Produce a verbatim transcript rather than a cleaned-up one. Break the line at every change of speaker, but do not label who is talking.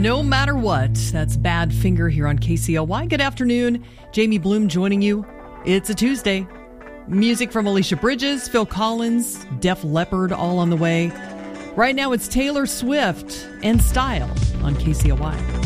No matter what. That's Badfinger here on K C L Y. Good afternoon. Jamie Bloom joining you. It's a Tuesday. Music from Alicia Bridges, Phil Collins, Def Leppard, all on the way. Right now it's Taylor Swift and Style on K C L Y.